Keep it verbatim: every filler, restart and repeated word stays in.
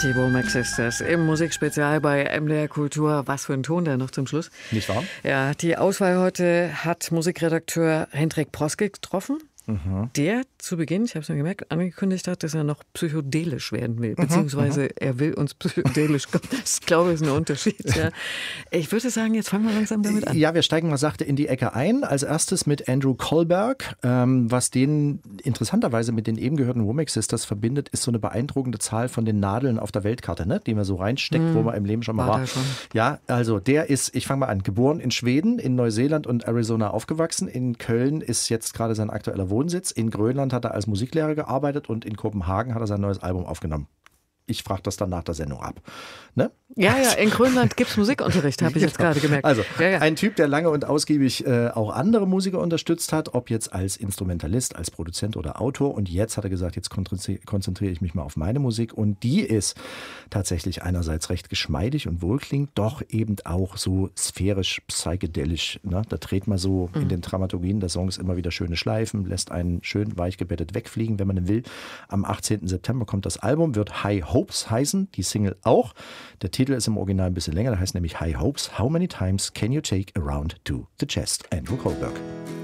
Die Womack Sisters im Musikspezial bei M D R Kultur. Was für ein Ton da noch zum Schluss. Nicht wahr? Ja, die Auswahl heute hat Musikredakteur Hendrik Proske getroffen. Mhm. Der zu Beginn, ich habe es mir gemerkt, angekündigt hat, dass er noch psychedelisch werden will. Beziehungsweise mhm. er will uns psychedelisch kommen. Das glaube ich ist ein Unterschied. Ja. Ich würde sagen, jetzt fangen wir langsam damit an. Ja, wir steigen mal sachte in die Ecke ein. Als erstes mit Andrew Kohlberg. Ähm, was den interessanterweise mit den eben gehörten Womack Sisters verbindet, ist so eine beeindruckende Zahl von den Nadeln auf der Weltkarte, ne? Die man so reinsteckt, mhm. wo man im Leben schon mal war. war. Schon. Ja, also der ist, ich fange mal an, geboren in Schweden, in Neuseeland und Arizona aufgewachsen. In Köln ist jetzt gerade sein aktueller Wohnsitz. In Grönland hat er als Musiklehrer gearbeitet und in Kopenhagen hat er sein neues Album aufgenommen. Ich frage das dann nach der Sendung ab. Ne? Ja, ja, in Grönland gibt es Musikunterricht, habe ich jetzt gerade gemerkt. Also ja, ja. ein Typ, der lange und ausgiebig äh, auch andere Musiker unterstützt hat, ob jetzt als Instrumentalist, als Produzent oder Autor. Und jetzt hat er gesagt, jetzt konzentriere ich mich mal auf meine Musik. Und die ist tatsächlich einerseits recht geschmeidig und wohlklingend, doch eben auch so sphärisch, psychedelisch. Ne? Da dreht man so mhm. in den Dramaturgien der Songs immer wieder schöne Schleifen, lässt einen schön weich gebettet wegfliegen, wenn man will. Am achtzehnten September kommt das Album, wird High Hopes heißen, die Single auch. Der Titel ist im Original ein bisschen länger, der heißt nämlich High Hopes. How many times can you take a round to the chest? Andrew Kohlberg.